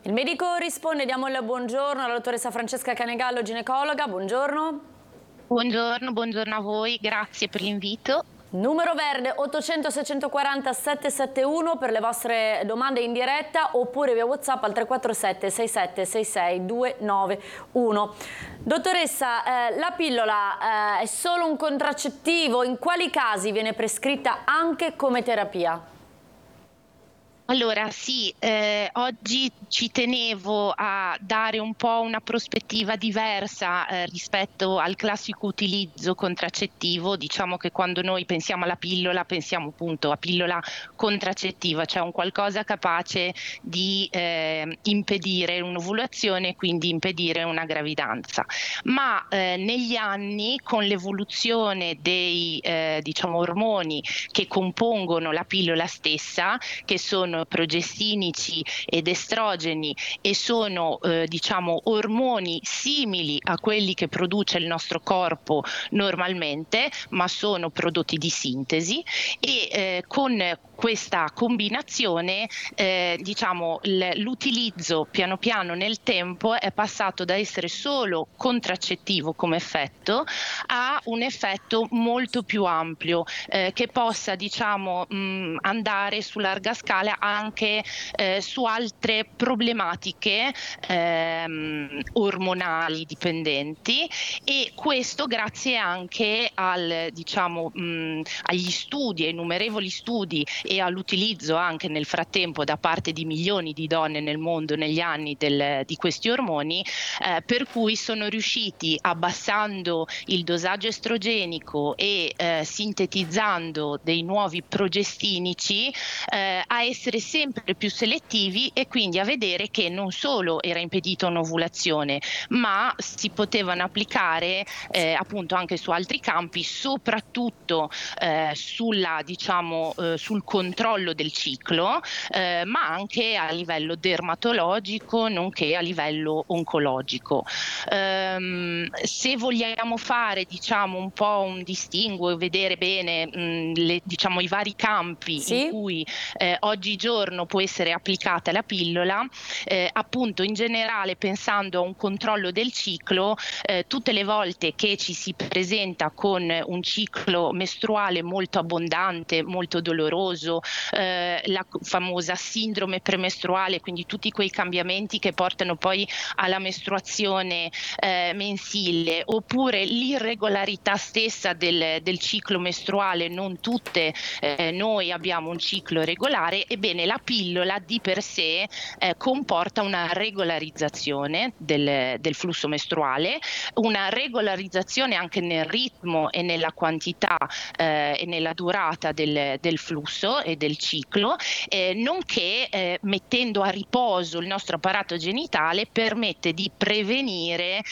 Il medico risponde, diamo il buongiorno alla dottoressa Francesca Canegallo, ginecologa. Buongiorno. Buongiorno a voi, grazie per l'invito. Numero verde 800 640 771 per le vostre domande in diretta oppure via WhatsApp al 347 67 66 291. Dottoressa, la pillola è solo un contraccettivo? In quali casi viene prescritta anche come terapia? Allora sì, oggi ci tenevo a dare un po' una prospettiva diversa, rispetto al classico utilizzo contraccettivo. Diciamo che quando noi pensiamo alla pillola, pensiamo appunto a pillola contraccettiva, cioè un qualcosa capace di, impedire un'ovulazione e quindi impedire una gravidanza. Ma, negli anni con l'evoluzione dei, diciamo ormoni che compongono la pillola stessa, che sono progestinici ed estrogeni e sono diciamo ormoni simili a quelli che produce il nostro corpo normalmente, ma sono prodotti di sintesi e con questa combinazione diciamo l'utilizzo piano piano nel tempo è passato da essere solo contraccettivo come effetto a un effetto molto più ampio che possa diciamo andare su larga scala anche su altre problematiche ormonali dipendenti, e questo grazie anche al diciamo agli studi, ai innumerevoli studi e all'utilizzo anche nel frattempo da parte di milioni di donne nel mondo negli anni di questi ormoni, per cui sono riusciti, abbassando il dosaggio estrogenico e sintetizzando dei nuovi progestinici, a essere sempre più selettivi e quindi a vedere che non solo era impedita un'ovulazione, ma si potevano applicare appunto anche su altri campi, soprattutto sulla, diciamo, sul controllo del ciclo, ma anche a livello dermatologico, nonché a livello oncologico. Se vogliamo fare, diciamo, un po' un distinguo e vedere bene diciamo, i vari campi in Sì? cui oggigiorno può essere applicata la pillola, appunto in generale pensando a un controllo del ciclo, tutte le volte che ci si presenta con un ciclo mestruale molto abbondante, molto doloroso, la famosa sindrome premestruale, quindi tutti quei cambiamenti che portano poi alla mestruazione mensile, oppure l'irregolarità stessa del ciclo mestruale, non tutte noi abbiamo un ciclo regolare, ebbene la pillola di per sé comporta una regolarizzazione del flusso mestruale, una regolarizzazione anche nel ritmo e nella quantità e nella durata del flusso e del ciclo, nonché mettendo a riposo il nostro apparato genitale permette di prevenire